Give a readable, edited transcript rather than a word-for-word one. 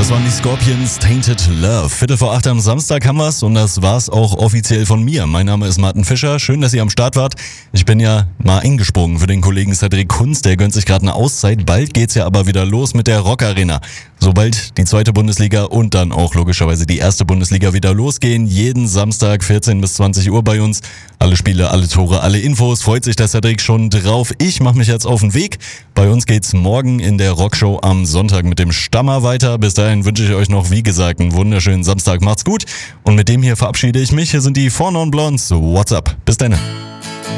Das waren die Scorpions, Tainted Love. 7:45 am Samstag haben wir's und das war's auch offiziell von mir. Mein Name ist Martin Fischer, schön, dass ihr am Start wart. Ich bin ja mal eingesprungen für den Kollegen Cedric Kunz, der gönnt sich gerade eine Auszeit. Bald geht's ja aber wieder los mit der Rock Arena. Sobald die zweite Bundesliga und dann auch logischerweise die erste Bundesliga wieder losgehen, jeden Samstag 14 bis 20 Uhr bei uns. Alle Spiele, alle Tore, alle Infos, freut sich der Cedric schon drauf. Ich mache mich jetzt auf den Weg. Bei uns geht's morgen in der Rockshow am Sonntag mit dem Stammer weiter. Bis dahin wünsche ich euch noch, wie gesagt, einen wunderschönen Samstag. Macht's gut. Und mit dem hier verabschiede ich mich. Hier sind die Four Non Blondes. What's up? Bis dann.